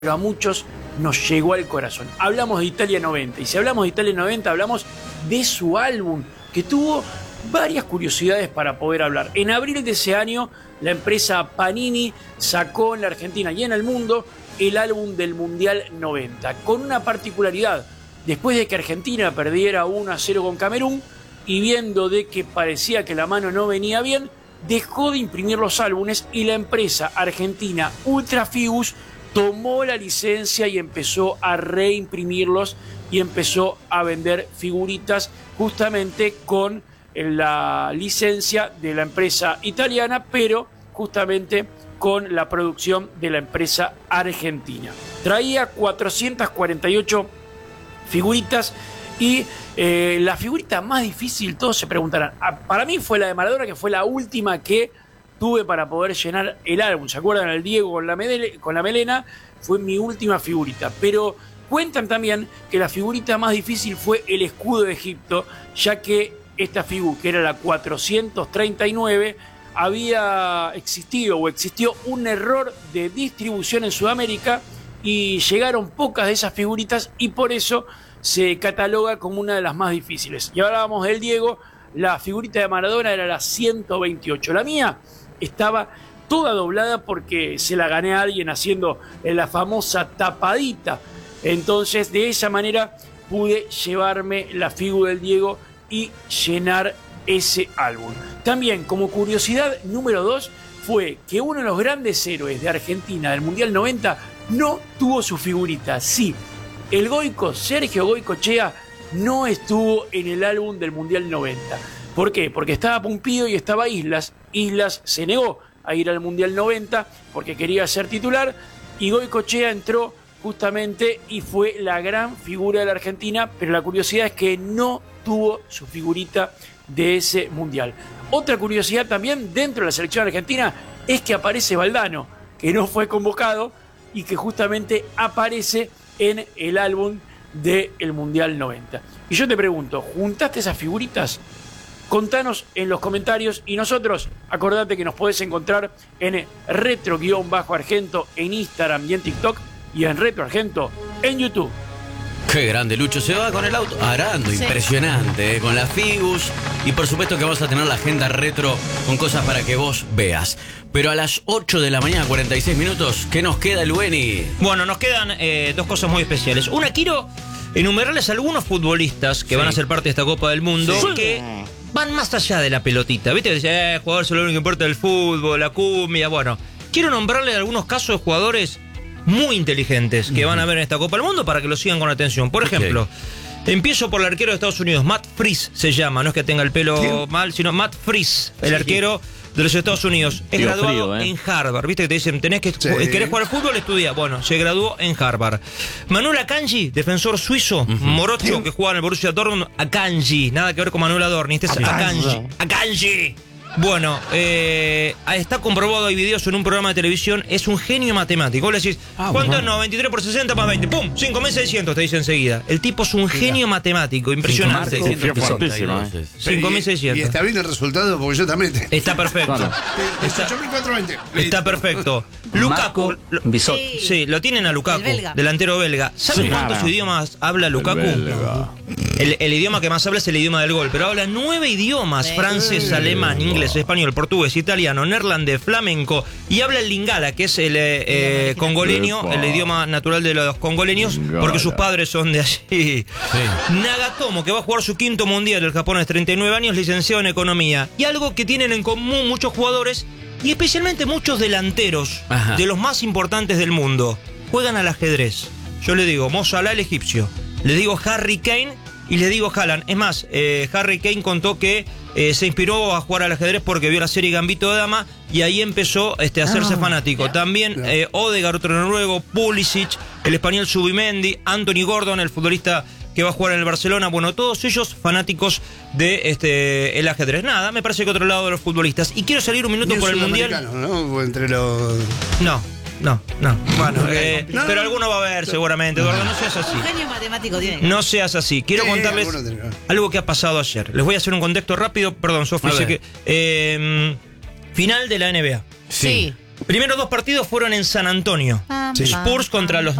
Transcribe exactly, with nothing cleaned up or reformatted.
pero a muchos nos llegó al corazón. Hablamos de Italia noventa, y si hablamos de Italia noventa, hablamos de su álbum, que tuvo varias curiosidades para poder hablar. En abril de ese año, la empresa Panini sacó en la Argentina y en el mundo el álbum del Mundial noventa, con una particularidad. Después de que Argentina perdiera uno a cero con Camerún, y viendo de que parecía que la mano no venía bien, dejó de imprimir los álbumes y la empresa argentina Ultrafigus tomó la licencia y empezó a reimprimirlos y empezó a vender figuritas justamente con la licencia de la empresa italiana, pero justamente con la producción de la empresa argentina. Traía cuatrocientas cuarenta y ocho figuritas y eh, la figurita más difícil, todos se preguntarán, para mí fue la de Maradona, que fue la última que tuve para poder llenar el álbum. ¿Se acuerdan? El Diego con la, medele, con la melena fue mi última figurita. Pero cuentan también que la figurita más difícil fue el escudo de Egipto, ya que esta figura, que era la cuatrocientos treinta y nueve, había existido o existió un error de distribución en Sudamérica y llegaron pocas de esas figuritas y por eso se cataloga como una de las más difíciles. Y ahora vamos del Diego. La figurita de Maradona era la ciento veintiocho. La mía estaba toda doblada porque se la gané a alguien haciendo la famosa tapadita. Entonces, de esa manera pude llevarme la figura del Diego y llenar ese álbum. También, como curiosidad número dos, fue que uno de los grandes héroes de Argentina del Mundial noventa no tuvo su figurita. Sí, el Goico, Sergio Goicoechea, no estuvo en el álbum del Mundial noventa. ¿Por qué? Porque estaba Pumpido y estaba Islas. Islas se negó a ir al Mundial noventa porque quería ser titular y Goicoechea entró justamente y fue la gran figura de la Argentina, pero la curiosidad es que no tuvo su figurita de ese Mundial. Otra curiosidad también dentro de la selección argentina es que aparece Valdano, que no fue convocado y que justamente aparece en el álbum del Mundial noventa. Y yo te pregunto, ¿juntaste esas figuritas? Contanos en los comentarios y nosotros, acordate que nos podés encontrar en retro-argento en Instagram y en TikTok y en Retro Argento en YouTube. Qué grande, Lucho, se va con el auto arando, sí. Impresionante, ¿eh? Con la Figus y por supuesto que vamos a tener la agenda retro con cosas para que vos veas. Pero a las ocho de la mañana, cuarenta y seis minutos, ¿qué nos queda, Lueni? Bueno, nos quedan eh, dos cosas muy especiales. Una, quiero enumerarles algunos futbolistas que sí. van a ser parte de esta Copa del Mundo sí. que van más allá de la pelotita. ¿Viste? Dicen, eh, jugador solo lo único que importa el fútbol, la cumbia. Bueno, quiero nombrarles algunos casos de jugadores muy inteligentes que van a ver en esta Copa del Mundo para que lo sigan con atención. Por ejemplo, okay. empiezo por el arquero de Estados Unidos, Matt Freese se llama, no es que tenga el pelo ¿Quién? mal, sino Matt Freese, el sí, arquero de los Estados Unidos. Es Tío graduado frío, ¿eh? en Harvard, ¿viste? Que te dicen, tenés que sí. ¿querés jugar al fútbol? Estudia. Bueno, se graduó en Harvard. Manuel Akanji, defensor suizo, uh-huh. morocho, ¿Quién? que juega en el Borussia Dortmund. Akanji, nada que ver con Manuel Adorni, este es Akanji. Akanji. Bueno, eh, está comprobado, hay videos en un programa de televisión, es un genio matemático. Vos le decís, ah, ¿cuánto es? No, veintitrés por sesenta más veinte. ¡Pum! cinco mil seiscientos, te dice enseguida. El tipo es un genio matemático, impresionante. cinco mil seiscientos. Y está bien el resultado porque yo también. Te... Está perfecto. Claro. Está, ocho mil cuatrocientos veinte. Está perfecto. Lukaku. Lo, sí, lo tienen a Lukaku, delantero belga. ¿Saben sí, cuántos cara. idiomas habla Lukaku? El, el idioma que más habla es el idioma del gol, pero habla nueve idiomas: francés, alemán, inglés, español, portugués, italiano, neerlandés, flamenco, y habla el lingala, que es el eh, eh, congoleño, el idioma natural de los congoleños, porque sus padres son de allí. Sí. Nagatomo, que va a jugar su quinto mundial, el Japón, es treinta y nueve años, licenciado en economía. Y algo que tienen en común muchos jugadores, y especialmente muchos delanteros, Ajá. de los más importantes del mundo, juegan al ajedrez. Yo le digo Mo Salah, el egipcio, le digo Harry Kane y le digo Haaland. Es más, eh, Harry Kane contó que eh, se inspiró a jugar al ajedrez porque vio la serie Gambito de Dama y ahí empezó este, a hacerse ah, fanático. Yeah. También yeah. Eh, Odegaard, otro noruego, Pulisic, el español Zubimendi, Anthony Gordon, el futbolista que va a jugar en el Barcelona. Bueno, todos ellos fanáticos de este el ajedrez. Nada, me parece que otro lado de los futbolistas. Y quiero salir un minuto por el Mundial. ¿No? O entre los... No. No, no. Bueno, eh, no, pero alguno va a ver seguramente, Eduardo, no seas así. Un genio matemático tiene. No seas así. Quiero sí, contarles algo que ha pasado ayer. Les voy a hacer un contexto rápido. Perdón, Sofi, sé que... Eh, final de la N B A. Sí. Primeros dos partidos fueron en San Antonio. Sí. Spurs contra los